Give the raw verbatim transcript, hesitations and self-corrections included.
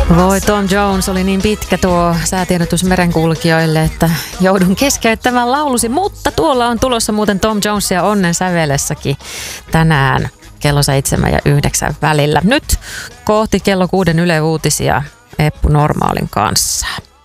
Voi Tom Jones, oli niin pitkä tuo säätiedotus merenkulkijoille, että joudun keskeyttämään laulusi, mutta tuolla on tulossa muuten Tom Jonesia Onnen sävelessäkin tänään kello seitsemän ja yhdeksän välillä. Nyt kohti kello kuuden Yle Uutisia Eppu Normaalin kanssa.